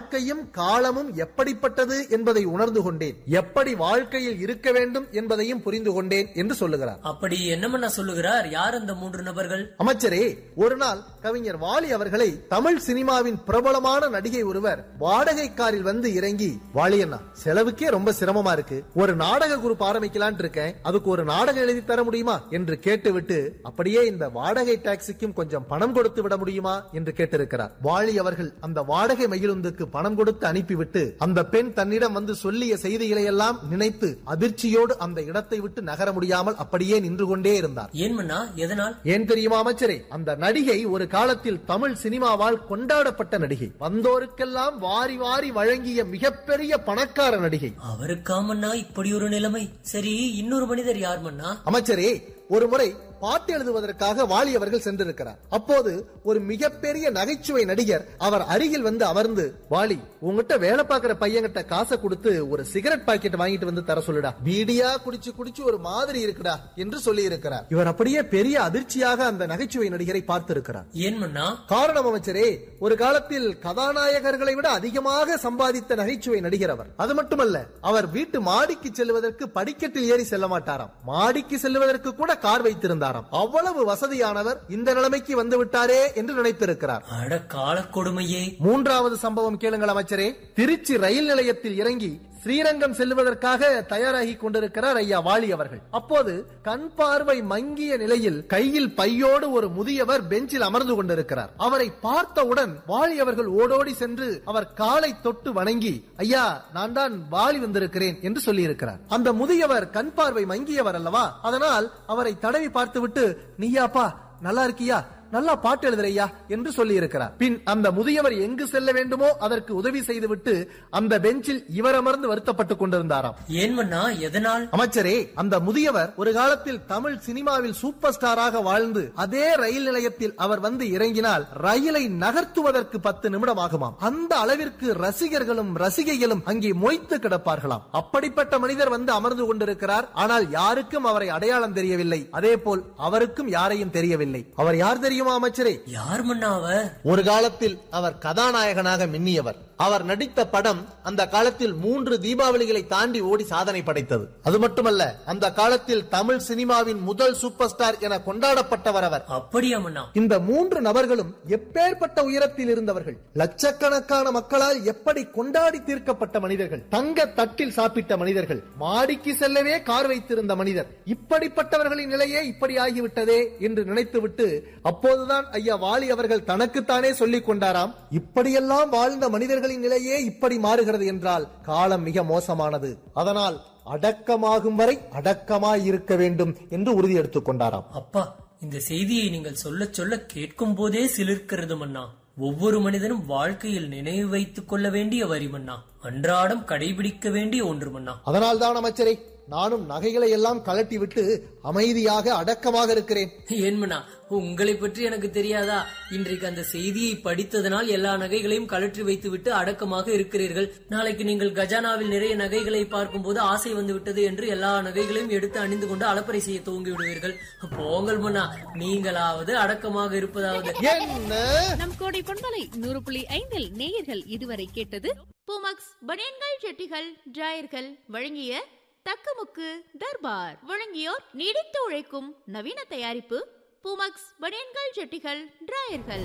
வாழ்க்கையும் காலமும் எப்படிப்பட்டது என்பதை உணர்ந்து கொண்டேன், எப்படி வாழ்க்கையில் இருக்க வேண்டும் என்பதையும் புரிந்து கொண்டேன் என்று சொல்லுகிறார். அப்படி என்னமண்ணா சொல்லுகிறார்? யார் அந்த 3 நபர்கள்? அமைச்சரே, ஒரு நாள் கவிஞர் வாலி அவர்களை தமிழ் சினிமாவின் பிரபலமான நடிகை ஒருவர் வாடகை காரில் வந்து இறங்கி, வாலி அண்ணா, செலவுக்கே ரொம்ப சிரமமா இருக்கு, ஒரு நாடக குரூப் ஆரம்பிக்கலான் இருக்கேன், அதுக்கு ஒரு நாடகம் எழுதி தர முடியுமா என்று கேட்டுவிட்டு, அப்படியே இந்த வாடகை டாக்ஸிக்கும் கொஞ்சம் பணம் கொடுத்து விட முடியுமா என்று கேட்டிருக்கிறார். வாலி அவர்கள் அந்த வாடகை மகிழுந்துக்கு பணம் கொடுத்து அனுப்பிவிட்டு அந்த பெண் தன்னிடம் வந்து சொல்லிய செய்திகளை எல்லாம் நினைத்து அதிர்ச்சியோடு அந்த இடத்தை விட்டு நகர முடியாமல் அப்படியே நின்று கொண்டே இருந்தார். ஏன் மன்னா? எதனால்? ஏன் தெரியுமா அமைச்சரே? அந்த நடிகை ஒரு காலத்தில் தமிழ் சினிமாவால் கொண்டாடப்பட்ட நடிகை, வந்தோருக்கெல்லாம் வாரி வாரி வழங்கிய மிகப்பெரிய பணக்கார நடிகை. அவருக்காமண்ணா இப்படி ஒரு நிலைமை? சரி, இன்னொரு மனிதர் யார் மன்னா? அமைச்சரே, ஒரு முறை பாட்டு எழுதுவதற்காக வாலி அவர்கள் சென்றிருக்கிறார். அப்போது ஒரு மிகப்பெரிய நகைச்சுவை நடிகர் அவர் அருகில் வந்து அமர்ந்து, வாலி, உங்ககிட்ட வேலை பார்க்கிற பையன்கிட்ட காசை கொடுத்து ஒரு சிகரெட் பாக்கெட் வாங்கிட்டு வந்து தர சொல்லுடா, பீடியா குடிச்சு குடிச்சு ஒரு மாதிரி இருக்குடா என்று சொல்லி இருக்கிறார். இவர் அப்படியே பெரிய அதிர்ச்சியாக அந்த நகைச்சுவை நடிகரை பார்த்திருக்கிறார். ஏன் மன்னா? காரணம் அமைச்சரே, ஒரு காலத்தில் கதாநாயகர்களை விட அதிகமாக சம்பாதித்த நகைச்சுவை நடிகர் அவர். அது மட்டுமல்ல, அவர் வீட்டு மாடிக்கு செல்வதற்கு படிக்கட்டில் ஏறி செல்ல மாட்டாராம், மாடிக்கு செல்வதற்கு கூட கார் வைத்திருந்தார். அவ்வளவு வசதியானவர் இந்த நிலைமைக்கு வந்து விட்டாரே என்று நினைத்திருக்கிறார். அட கால கொடுமையே! 3வது சம்பவம் கேளுங்கள் அமைச்சரே. திருச்சி ரயில் நிலையத்தில் இறங்கி ஸ்ரீரங்கம் செல்வதற்காக தயாராகி கொண்டிருக்கிறார் ஐயா வாலி அவர்கள். அப்போது கண் பார்வை மங்கிய நிலையில் கையில் பையோடு ஒரு முதியவர் பெஞ்சில் அமர்ந்து கொண்டிருக்கிறார். அவரை பார்த்தவுடன் வாலி அவர்கள் ஓடோடி சென்று அவர் காலை தொட்டு வணங்கி, ஐயா, நான் தான் வாலி வந்திருக்கிறேன் என்று சொல்லி இருக்கிறார். அந்த முதியவர் கண் பார்வை மங்கியவர் அல்லவா, அதனால் அவரை தடவி பார்த்துவிட்டு, நீயாப்பா நல்லா இருக்கியா, நல்லா பாட்டு எழுதுறையா என்று சொல்லி இருக்கிறார். பின் அந்த முதியவர் எங்கு செல்ல வேண்டுமோ அதற்கு உதவி செய்துவிட்டு அந்த பெஞ்சில் இவர் அமர்ந்து வருத்தப்பட்டுக் கொண்டிருந்தாராம். ஏன் மன்னா? எதனால்? அமைச்சரே, அந்த முதியவர் ஒரு காலத்தில் தமிழ் சினிமாவில் சூப்பர் ஸ்டாராக வாழ்ந்து அதே ரயில் நிலையத்தில் அவர் வந்து இறங்கினால் ரயிலை நகர்த்துவதற்கு 10 நிமிடம் ஆகுமாம். அந்த அளவிற்கு ரசிகர்களும் ரசிகைகளும் அங்கே மொய்த்து கிடப்பார்களாம். அப்படிப்பட்ட மனிதர் வந்து அமர்ந்து கொண்டிருக்கிறார். ஆனால் யாருக்கும் அவரை அடையாளம் தெரியவில்லை. அதே போல் அவருக்கும் யாரையும் தெரியவில்லை. அவர் யார் தெரியும் அமைச்சரே? யார் மன்னா அவர்? ஒரு காலத்தில் அவர் கதாநாயகனாக மின்னியவர். அவர் நடித்த படம் அந்த காலத்தில் 3 தீபாவளிகளை தாண்டி ஓடி சாதனை படைத்தது. அது மட்டுமல்ல, அந்த காலத்தில் தமிழ் சினிமாவின் முதல் சூப்பர் ஸ்டார் என கொண்டாடப்பட்டவர் அவர். அப்படியா மன்னா? இந்த 3 நபர்களும் எப்பேற்பட்ட உயரத்தில் இருந்தவர்கள், லட்சக்கணக்கான மக்களால் எப்படி கொண்டாடி தீர்க்கப்பட்ட மனிதர்கள், தங்க தட்டில் சாப்பிட்ட மனிதர்கள், மாடிக்கு செல்லவே கார் வைத்திருந்த மனிதர். இப்படிப்பட்டவர்களின் நிலையே இப்படி ஆகிவிட்டதே என்று நினைத்துவிட்டு அப்போதுதான் ஐயா வாலி அவர்கள் தனக்குத்தானே சொல்லிக் கொண்டாராம், இப்படியெல்லாம் வாழ்ந்த மனிதர்களின் நிலையே இப்படி மாறுகிறது என்றால் காலம் மிக மோசமானது, அதனால் அடக்கமாகும் வரை அடக்கமாய் இருக்க வேண்டும் என்று உறுதி எடுத்துக் கொண்டாராம். அப்பா, இந்த செய்தியை நீங்கள் சொல்ல சொல்ல கேட்கும் போதே சிலிர்க்கிறது மன்னா. ஒவ்வொரு மனிதனும் வாழ்க்கையில் நினைவு வைத்துக் கொள்ள வேண்டிய வரி மன்னா, அன்றாடம் கடைபிடிக்க வேண்டிய ஒன்று மன்னா. அதனால் தான் அமைச்சரே, நானும் நகைகளை எல்லாம் கலட்டி விட்டு அமைதியாக அடக்கமாக இருக்கிறேன். ஏன் மன்னா, உங்களை பற்றி எனக்கு தெரியாதா? இன்றைக்கு அந்த செய்தியை படித்ததனால் எல்லா நகைகளையும் கலற்றி வைத்து விட்டு அடக்கமாக இருக்கிறீர்கள். நாளைக்கு நீங்கள் கஜானாவில் நிறைய நகைகளை பார்க்கும் போது ஆசை வந்து விட்டது என்று எல்லா நகைகளையும் எடுத்து அணிந்து கொண்டு அலப்பறை செய்ய துவங்கி விடுவீர்கள். போங்கள் மன்னா, நீங்களாவது அடக்கமாக இருப்பதாவது. என்ன? நம் கோடை பொன்மலை 100.5 நேயர்கள் இதுவரை கேட்டது பூமக்ஸ் பனியன்கள் ஜட்டிகள் டிராயர்கள் வழங்கிய தக்கமுக்கு தர்பார். வழங்கியோர் நீடித்து உழைக்கும் நவீன தயாரிப்பு பூமக்ஸ் பனியன்கள் ஜட்டிகள் டிராயர்கள்.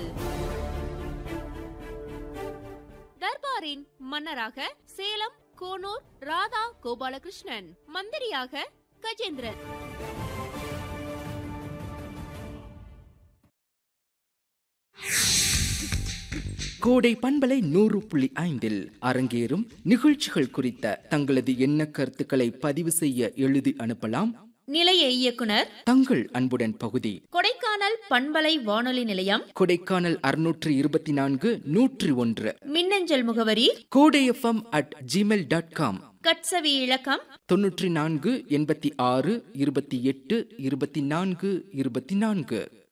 தர்பாரின் மன்னராக சேலம் கோனூர் ராதா கோபாலகிருஷ்ணன், மந்திரியாக கஜேந்திரன். கோடை பண்பலை 100.5 அரங்கேறும் நிகழ்ச்சிகள் குறித்த தங்களது எண்ண கருத்துக்களை பதிவு செய்ய எழுதி அனுப்பலாம். நிலைய இயக்குனர் தங்கள் அன்புடன் பகுதி, கொடைக்கானல் பண்பலை வானொலி நிலையம், கொடைக்கானல் 624 101. மின்னஞ்சல் முகவரி kodayfm@gmail.com. கட்சவி இலக்கம் 94 86 28 24 24.